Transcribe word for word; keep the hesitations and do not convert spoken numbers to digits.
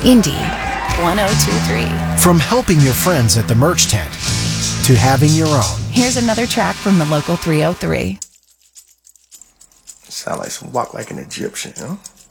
Indy one oh two three. From helping your friends at the merch tent to having your own. Here's another track from the local three oh three. Sound like some walk like an Egyptian, huh?